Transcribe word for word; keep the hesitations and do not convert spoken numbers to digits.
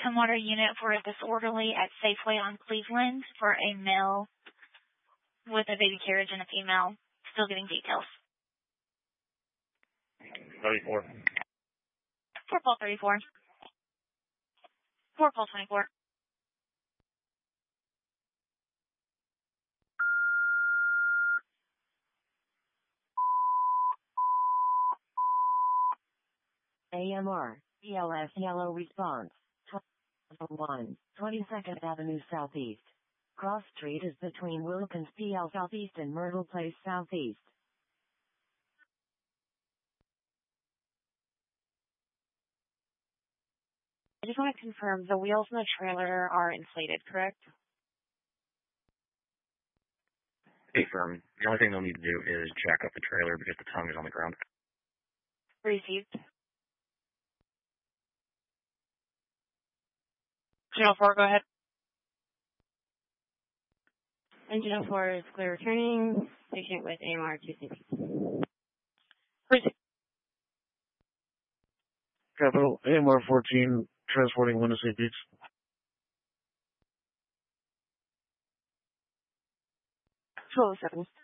Come order unit for a disorderly at Safeway on Cleveland for a male with a baby carriage and a female. Still getting details. thirty-four. four Paul thirty-four. four Paul twenty-four. A M R, E L S Yellow Response. one, twenty-second Avenue Southeast. Cross Street is between Wilkins P L Southeast and Myrtle Place Southeast. I just want to confirm the wheels in the trailer are inflated, correct? Confirm. The only thing they'll need to do is jack up the trailer because the tongue is on the ground. Received. Channel four, go ahead. Engine oh four is clear returning. Patient with A M R two C P. Received. Capital, A M R fourteen, transporting one to Saint Pete's. twelve seconds.